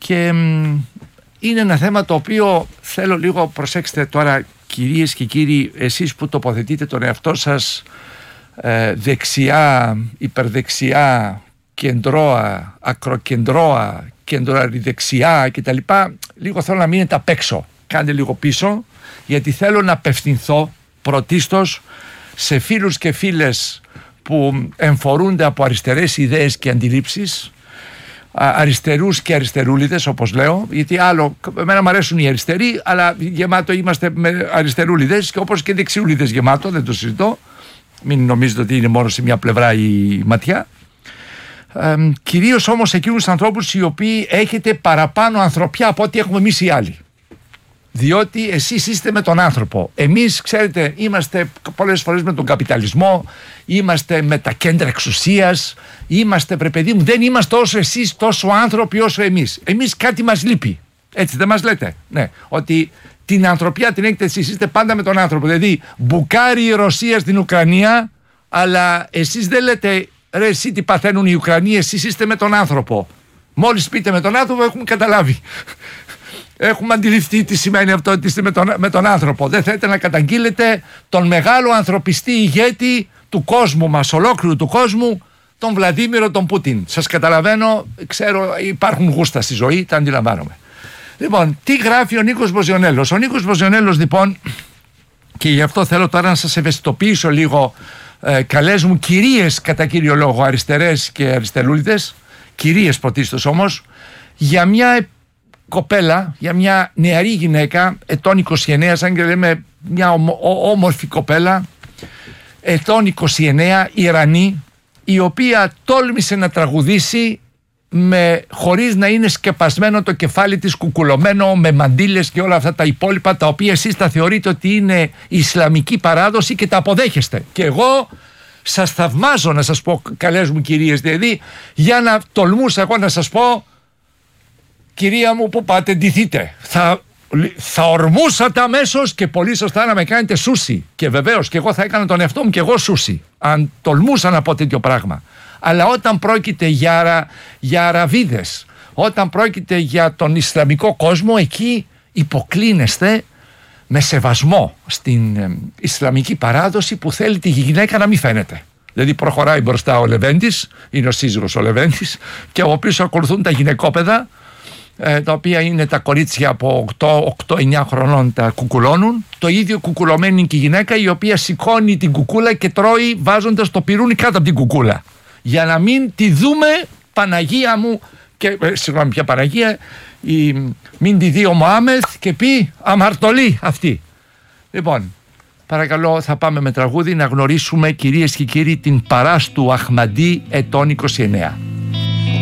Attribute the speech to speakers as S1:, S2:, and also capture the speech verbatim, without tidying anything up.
S1: και μ, είναι ένα θέμα το οποίο θέλω λίγο, προσέξτε τώρα κυρίες και κύριοι, εσείς που τοποθετείτε τον εαυτό σας ε, δεξιά, υπερδεξιά, κεντρώα, ακροκεντρώα, κεντροαριδεξιά κτλ. Λίγο θέλω να μείνετε απ' έξω. Κάντε λίγο πίσω, γιατί θέλω να απευθυνθώ πρωτίστως σε φίλους και φίλες που εμφορούνται από αριστερές ιδέες και αντιλήψεις, αριστερούς και αριστερούλιδες όπως λέω, γιατί άλλο, εμένα μου αρέσουν οι αριστεροί, αλλά γεμάτο είμαστε με αριστερούλιδες και όπως και δεξιούλιδες γεμάτο, δεν το συζητώ, μην νομίζετε ότι είναι μόνο σε μια πλευρά η ματιά. Ε, κυρίως όμως εκείνους τους ανθρώπους οι οποίοι έχετε παραπάνω ανθρωπιά από ό,τι έχουμε εμείς οι άλλοι. Διότι εσείς είστε με τον άνθρωπο. Εμείς, ξέρετε, είμαστε πολλές φορές με τον καπιταλισμό, είμαστε με τα κέντρα εξουσίας, είμαστε, βρε παιδί μου, δεν είμαστε όσο εσείς τόσο άνθρωποι όσο εμείς. Εμείς κάτι μας λείπει. Έτσι δεν μας λέτε? Ναι, ότι την ανθρωπιά την έχετε εσείς, είστε πάντα με τον άνθρωπο. Δηλαδή, μπουκάρει η Ρωσία στην Ουκρανία, αλλά εσείς δεν λέτε, ρε εσύ τι παθαίνουν οι Ουκρανοί, εσείς είστε με τον άνθρωπο. Μόλις πείτε με τον άνθρωπο έχουμε καταλάβει. Έχουμε αντιληφθεί τι σημαίνει αυτό, ότι είστε με τον, με τον άνθρωπο. Δεν θέλετε να καταγγείλετε τον μεγάλο ανθρωπιστή ηγέτη του κόσμου μας, ολόκληρου του κόσμου, τον Βλαντίμιρο τον Πούτιν. Σας καταλαβαίνω, ξέρω, υπάρχουν γούστα στη ζωή, τα αντιλαμβάνομαι. Λοιπόν, τι γράφει ο Νίκος Μποζιονέλος? Ο Νίκος Μποζιονέλος, λοιπόν, και γι' αυτό θέλω τώρα να σας ευαισθητοποιήσω λίγο, ε, καλές μου κυρίες κατά κύριο λόγο, αριστερές και αριστερούλιδες, κυρίες πρωτίστως όμως, για μια κοπέλα, για μια νεαρή γυναίκα ετών είκοσι εννέα, σαν και λέμε μια ομο, ο, όμορφη κοπέλα ετών είκοσι εννέα, Ιρανή, η οποία τόλμησε να τραγουδήσει με, χωρίς να είναι σκεπασμένο το κεφάλι της, κουκουλωμένο με μαντήλες και όλα αυτά τα υπόλοιπα, τα οποία εσείς τα θεωρείτε ότι είναι Ισλαμική παράδοση και τα αποδέχεστε. Και εγώ σας θαυμάζω, να σας πω, καλές μου κυρίες, δηλαδή για να τολμούσα εγώ να σας πω, κυρία μου, που πάτε, ντυθείτε. Θα, θα ορμούσατε αμέσως και πολύ σωστά να με κάνετε σούσι. Και βεβαίως και εγώ θα έκανα τον εαυτό μου και εγώ σούσι, αν τολμούσα να πω τέτοιο πράγμα. Αλλά όταν πρόκειται για, αρα, για Αραβίδες, όταν πρόκειται για τον Ισλαμικό κόσμο, εκεί υποκλίνεστε με σεβασμό στην ε, Ισλαμική παράδοση που θέλει τη γυναίκα να μην φαίνεται. Δηλαδή προχωράει μπροστά ο Λεβέντης, είναι ο σύζυγος ο Λεβέντης, και από πίσω ακολουθούν τα γυναικόπαιδα, ε, τα οποία είναι τα κορίτσια από οκτώ εννιά χρονών, τα κουκουλώνουν. Το ίδιο κουκουλωμένη και η γυναίκα, η οποία σηκώνει την κουκούλα και τρώει βάζοντας το πυρούνι κάτω από την κουκούλα. Για να μην τη δούμε, Παναγία μου, και, ε, συγγνώμη, ποια Παναγία, η, μην τη δει ο Μωάμεθ και πει αμαρτωλή αυτή. Λοιπόν, παρακαλώ, θα πάμε με τραγούδι να γνωρίσουμε, κυρίες και κύριοι, την Παράστου Αχμαντί ετών είκοσι εννέα.